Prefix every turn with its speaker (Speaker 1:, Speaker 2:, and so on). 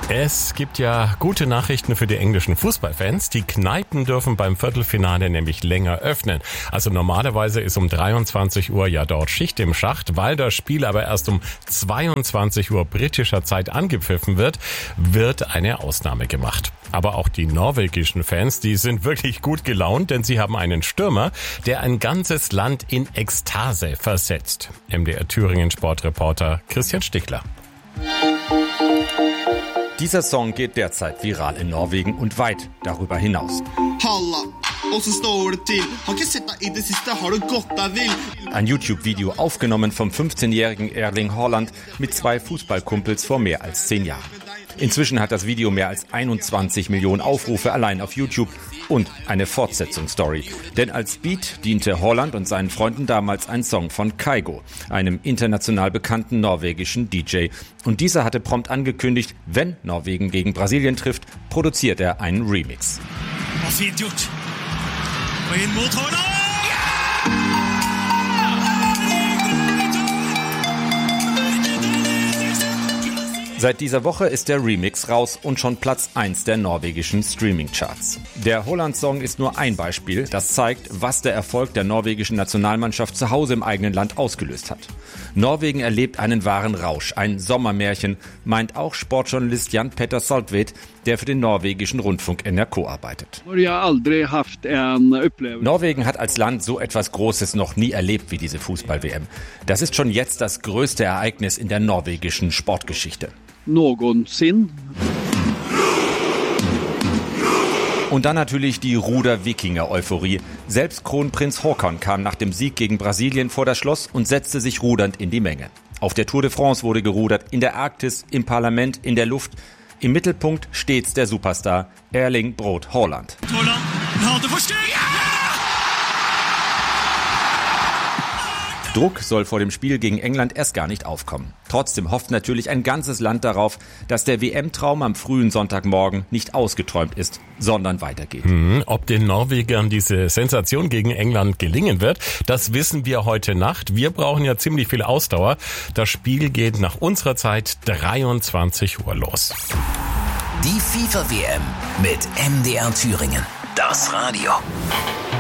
Speaker 1: Es gibt ja gute Nachrichten für die englischen Fußballfans. Die Kneipen dürfen beim Viertelfinale nämlich länger öffnen. Also normalerweise ist um 23 Uhr ja dort Schicht im Schacht. Weil das Spiel aber erst um 22 Uhr britischer Zeit angepfiffen wird, wird eine Ausnahme gemacht. Aber auch die norwegischen Fans, die sind wirklich gut gelaunt, denn sie haben einen Stürmer, der ein ganzes Land in Ekstase versetzt. MDR Thüringen Sportreporter Christian Stichler.
Speaker 2: Dieser Song geht derzeit viral in Norwegen und weit darüber hinaus. Ein YouTube-Video aufgenommen vom 15-jährigen Erling Haaland mit 2 Fußballkumpels vor mehr als 10 Jahren. Inzwischen hat das Video mehr als 21 Millionen Aufrufe allein auf YouTube und eine Fortsetzungsstory. Denn als Beat diente Haaland und seinen Freunden damals ein Song von Kygo, einem international bekannten norwegischen DJ. Und dieser hatte prompt angekündigt, wenn Norwegen gegen Brasilien trifft, produziert er einen Remix. Seit dieser Woche ist der Remix raus und schon Platz 1 der norwegischen Streaming-Charts. Der Haaland-Song ist nur ein Beispiel, das zeigt, was der Erfolg der norwegischen Nationalmannschaft zu Hause im eigenen Land ausgelöst hat. Norwegen erlebt einen wahren Rausch, ein Sommermärchen, meint auch Sportjournalist Jan Petter Saltvedt, der für den norwegischen Rundfunk NRK arbeitet. Norwegen hat als Land so etwas Großes noch nie erlebt wie diese Fußball-WM. Das ist schon jetzt das größte Ereignis in der norwegischen Sportgeschichte.
Speaker 3: Någonsin.
Speaker 2: Und dann natürlich die Ruder-Wikinger-Euphorie. Selbst Kronprinz Haakon kam nach dem Sieg gegen Brasilien vor das Schloss und setzte sich rudernd in die Menge. Auf der Tour de France wurde gerudert, in der Arktis, im Parlament, in der Luft. Im Mittelpunkt stets der Superstar Erling Braut Haaland. Druck soll vor dem Spiel gegen England erst gar nicht aufkommen. Trotzdem hofft natürlich ein ganzes Land darauf, dass der WM-Traum am frühen Sonntagmorgen nicht ausgeträumt ist, sondern weitergeht.
Speaker 1: Ob den Norwegern diese Sensation gegen England gelingen wird, das wissen wir heute Nacht. Wir brauchen ja ziemlich viel Ausdauer. Das Spiel geht nach unserer Zeit 23 Uhr los.
Speaker 4: Die FIFA-WM mit MDR Thüringen. Das Radio.